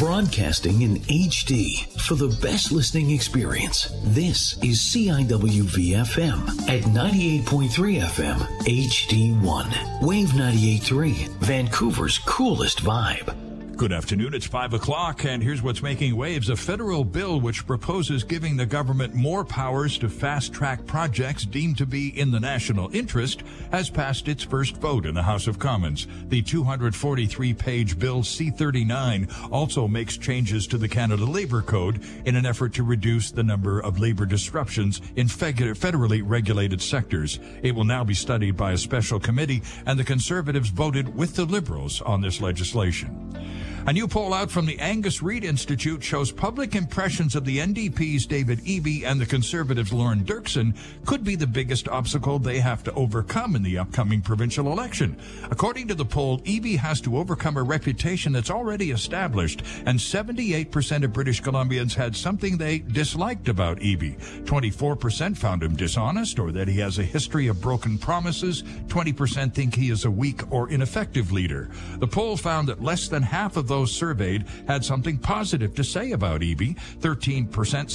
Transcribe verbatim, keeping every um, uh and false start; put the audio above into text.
Broadcasting in H D for the best listening experience. This is C I W V F M at ninety-eight point three F M H D one. Wave ninety-eight point three, Vancouver's coolest vibe. Good afternoon. It's five o'clock, and here's what's making waves. A federal bill which proposes giving the government more powers to fast-track projects deemed to be in the national interest has passed its first vote in the House of Commons. The two hundred forty-three page Bill C thirty-nine also makes changes to the Canada Labour Code in an effort to reduce the number of labor disruptions in federally regulated sectors. It will now be studied by a special committee, and the Conservatives voted with the Liberals on this legislation. A new poll out from the Angus Reid Institute shows public impressions of the N D P's David Eby and the Conservatives' Lauren Dirksen could be the biggest obstacle they have to overcome in the upcoming provincial election. According to the poll, Eby has to overcome a reputation that's already established, and seventy-eight percent of British Columbians had something they disliked about Eby. twenty-four percent found him dishonest or that he has a history of broken promises. twenty percent think he is a weak or ineffective leader. The poll found that less than half of those surveyed had something positive to say about Eby. thirteen percent